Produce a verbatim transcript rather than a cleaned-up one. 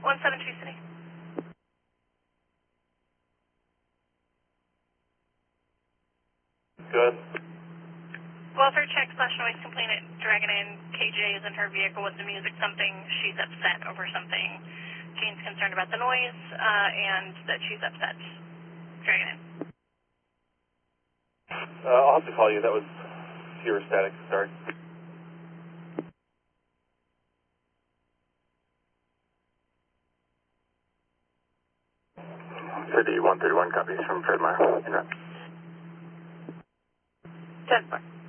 one seven two City. Good. Welfare check slash noise complaint at Dragon Inn. K J is in her vehicle with the music something. She's upset over something. Jane's concerned about the noise, uh, and that she's upset. Dragon Inn. Uh, I'll have to call you. That was pure static. Sorry. City one thirty-one copies from Fred Meyer. In route. ten four.